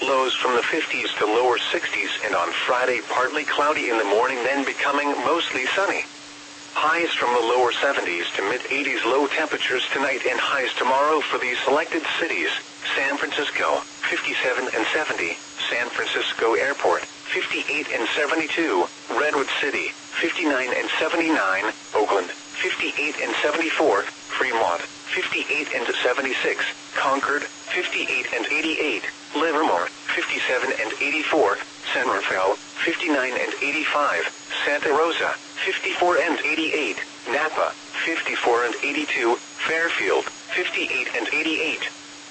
Lows from the 50s to lower 60s, and on Friday partly cloudy in the morning, then becoming mostly sunny. Highs from the lower 70s to mid-80s. Low temperatures tonight and highs tomorrow for these selected cities: San Francisco, 57 and 70, San Francisco Airport, 58 and 72, Redwood City, 59 and 79, Oakland, 58 and 74, Fremont, 58 and 76, Concord, 58 and 88, Livermore, 57 and 84, San Rafael, 59 and 85, Santa Rosa, 54 and 88, Napa, 54 and 82, Fairfield, 58 and 88.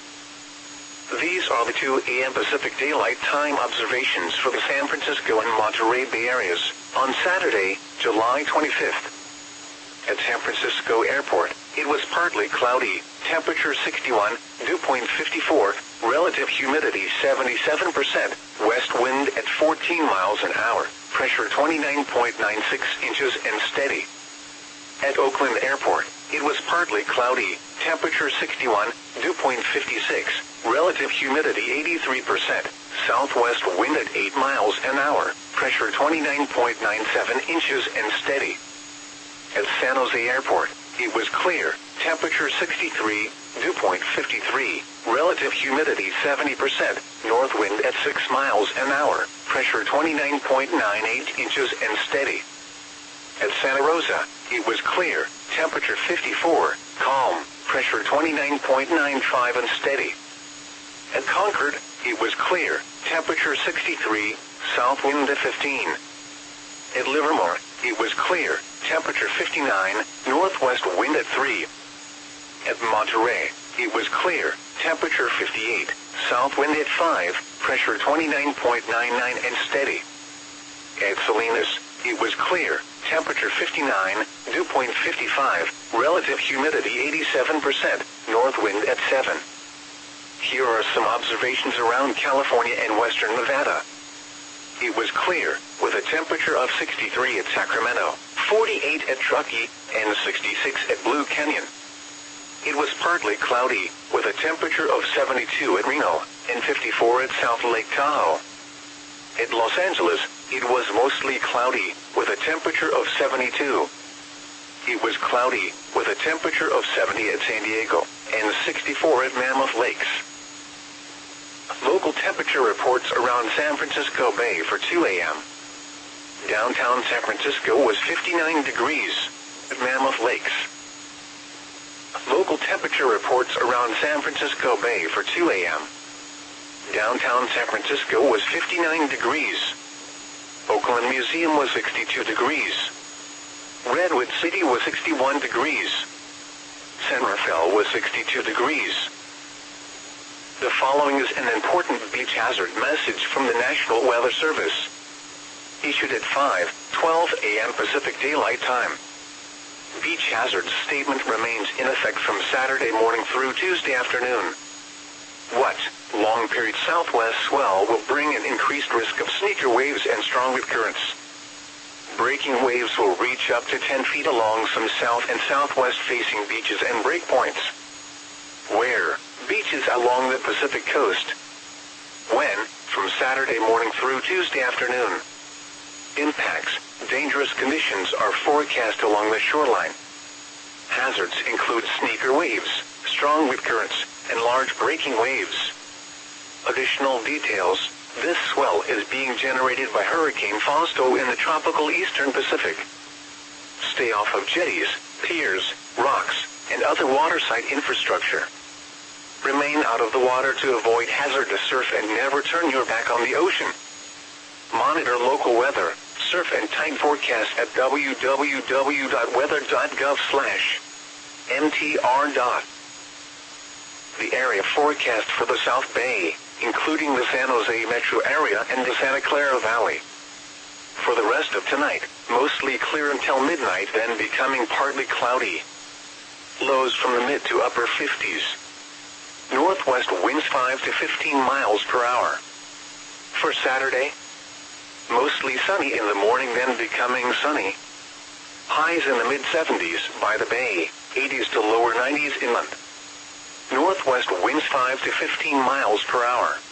These are the 2 a.m. Pacific Daylight Time observations for the San Francisco and Monterey Bay areas on Saturday, July 25th. At San Francisco Airport, it was partly cloudy, temperature 61, dew point 54, relative humidity 77%, west wind at 14 miles an hour, pressure 29.96 inches and steady. At Oakland Airport, it was partly cloudy, temperature 61, dew point 56, relative humidity 83%, southwest wind at 8 miles an hour, pressure 29.97 inches and steady. At San Jose Airport, it was clear, temperature 63, dew point 53, relative humidity 70%, north wind at 6 miles an hour, pressure 29.98 inches and steady. At Santa Rosa, it was clear, temperature 54, calm, pressure 29.95 and steady. At Concord, it was clear, temperature 63, south wind at 15. At Livermore, it was clear, temperature 59, northwest wind at 3. At Monterey, it was clear, temperature 58, south wind at 5, pressure 29.99 and steady. At Salinas, it was clear, temperature 59, dew point 55, relative humidity 87%, north wind at 7. Here are some observations around California and western Nevada. It was clear, with a temperature of 63 at Sacramento, 48 at Truckee, and 66 at Blue Canyon. It was partly cloudy, with a temperature of 72 at Reno, and 54 at South Lake Tahoe. At Los Angeles, it was mostly cloudy, with a temperature of 72. It was cloudy, with a temperature of 70 at San Diego, and 64 at Mammoth Lakes. Local temperature reports around San Francisco Bay for 2 a.m. Downtown San Francisco was 59 degrees at Mammoth Lakes. Local temperature reports around San Francisco Bay for 2 a.m. Downtown San Francisco was 59 degrees. Oakland Museum was 62 degrees. Redwood City was 61 degrees. San Rafael was 62 degrees. The following is an important beach hazard message from the National Weather Service. Issued at 5:12 a.m. Pacific Daylight Time. Beach hazard statement remains in effect from Saturday morning through Tuesday afternoon. What? Long period southwest swell will bring an increased risk of sneaker waves and strong wind currents. Breaking waves will reach up to 10 feet along some south and southwest facing beaches and breakpoints. Where? Beaches along the Pacific coast. When? From Saturday morning through Tuesday afternoon. Impacts. Dangerous conditions are forecast along the shoreline. Hazards include sneaker waves, strong wind currents, and large breaking waves. Additional details. This swell is being generated by Hurricane Fausto in the tropical eastern Pacific. Stay off of jetties, piers, rocks, and other waterside infrastructure. Remain out of the water to avoid hazardous surf and never turn your back on the ocean. Monitor local weather, surf and tide forecast at www.weather.gov/mtr. The area forecast for the South Bay, including the San Jose metro area and the Santa Clara Valley. For the rest of tonight, mostly clear until midnight, then becoming partly cloudy. Lows from the mid to upper 50s. Northwest winds 5 to 15 miles per hour. For Saturday, mostly sunny in the morning, then becoming sunny. Highs in the mid-70s by the bay, 80s to lower 90s inland. Northwest winds 5 to 15 miles per hour.